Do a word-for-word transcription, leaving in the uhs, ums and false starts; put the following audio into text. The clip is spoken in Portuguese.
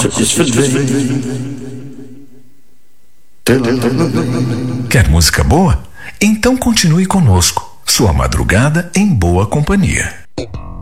Quer música boa? Então continue conosco. Sua madrugada em boa companhia.